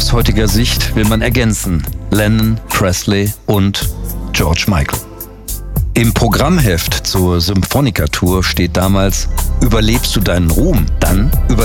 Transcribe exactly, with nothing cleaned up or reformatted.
aus heutiger Sicht will man ergänzen: Lennon, Presley und George Michael. Im Programmheft zur Symphonica-Tour steht damals: Überlebst du deinen Ruhm, dann überlebst